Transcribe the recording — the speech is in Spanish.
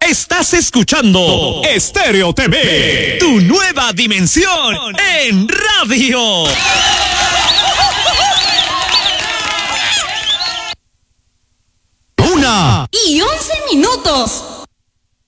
Estás escuchando Estéreo TV, tu nueva dimensión en radio. Una y 11 minutos.